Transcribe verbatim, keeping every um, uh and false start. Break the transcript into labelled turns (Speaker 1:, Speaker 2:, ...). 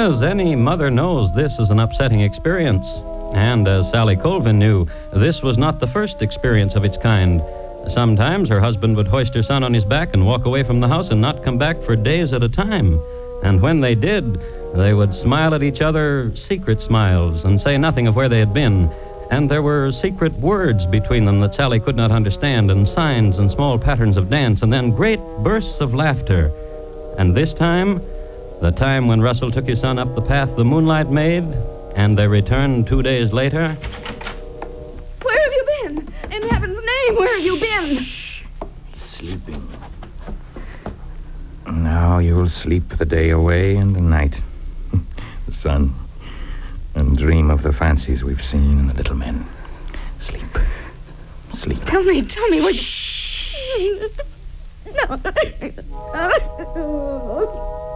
Speaker 1: as any mother knows, this is an upsetting experience. And as Sally Colvin knew, this was not the first experience of its kind. Sometimes her husband would hoist her son on his back and walk away from the house and not come back for days at a time. And when they did, they would smile at each other secret smiles and say nothing of where they had been. And there were secret words between them that Sally could not understand, and signs and small patterns of dance, and then great bursts of laughter. And this time, the time when Russell took his son up the path the moonlight made, and they returned two days later.
Speaker 2: Where have you been? In heaven's name, where have you been?
Speaker 3: Shh. Sleeping. Now you'll sleep the day away and the night. The sun. And dream of the fancies we've seen in the little men. Sleep. Sleep.
Speaker 2: Tell me, tell me where you...
Speaker 3: Shh.
Speaker 2: No.